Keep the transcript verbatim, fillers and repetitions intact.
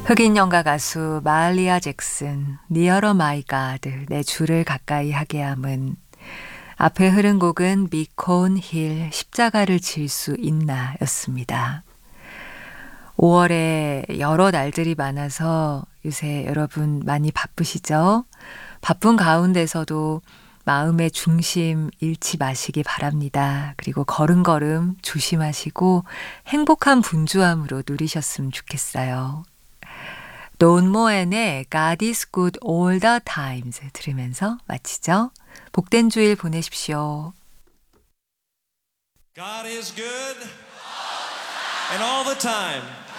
흑인 연가 가수 마할리아 잭슨, Nearer My God, 내 주를 가까이 하게 함은 앞에 흐른 곡은 미콘 힐 십자가를 질 수 있나 였습니다. 오월에 여러 날들이 많아서 요새 여러분 많이 바쁘시죠? 바쁜 가운데서도 마음의 중심 잃지 마시기 바랍니다. 그리고 걸음걸음 조심하시고 행복한 분주함으로 누리셨으면 좋겠어요. 돈 모엔의 God is good all the times 들으면서 마치죠. 복된 주일 보내십시오. God is good and all the time.